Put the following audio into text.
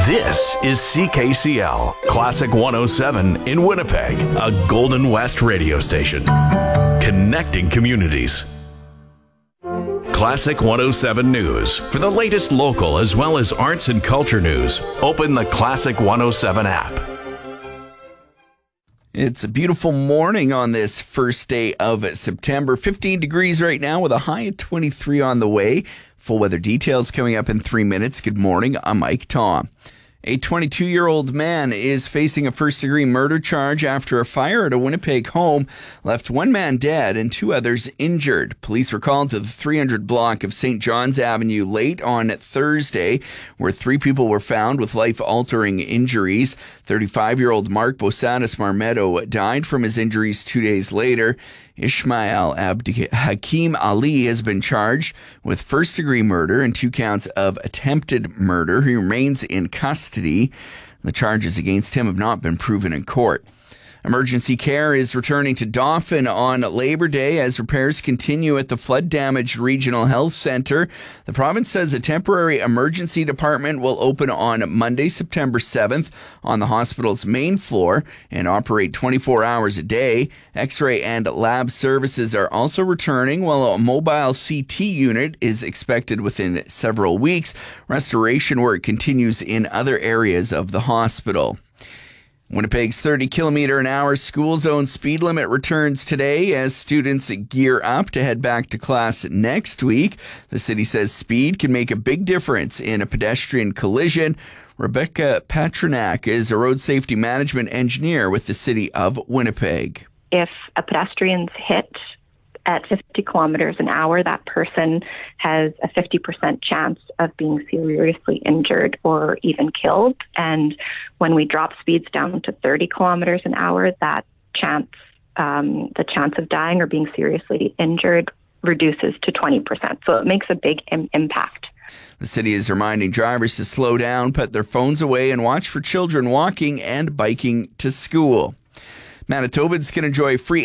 This is CKCL, Classic 107 in Winnipeg, a Golden West radio station. Connecting communities. Classic 107 News. For the latest local as well as arts and culture news, open the Classic 107 app. It's a beautiful morning on this first day of September. 15 degrees right now with a high of 23 on the way. Full weather details coming up in 3 minutes. Good morning. I'm Mike Tom. A 22-year-old man is facing a first-degree murder charge after a fire at a Winnipeg home left one man dead and two others injured. Police were called to the 300 block of St. John's Avenue late on Thursday, where three people were found with life-altering injuries. 35-year-old Mark Bosadas Marmetto died from his injuries 2 days later. Ismail Hakim Ali has been charged with first-degree murder and 2 counts of attempted murder. He remains in custody. The charges against him have not been proven in court. Emergency care is returning to Dauphin on Labor Day as repairs continue at the flood-damaged Regional Health Centre. The province says a temporary emergency department will open on Monday, September 7th on the hospital's main floor and operate 24 hours a day. X-ray and lab services are also returning, while a mobile CT unit is expected within several weeks. Restoration work continues in other areas of the hospital. Winnipeg's 30-kilometer-an-hour school zone speed limit returns today as students gear up to head back to class next week. The city says speed can make a big difference in a pedestrian collision. Rebecca Patronak is a road safety management engineer with the city of Winnipeg. If a pedestrian's hit at 50 kilometers an hour, that person has a 50% chance of being seriously injured or even killed. And when we drop speeds down to 30 kilometers an hour, that chance, the chance of dying or being seriously injured reduces to 20%. So it makes a big impact. The city is reminding drivers to slow down, put their phones away, and watch for children walking and biking to school. Manitobans can enjoy free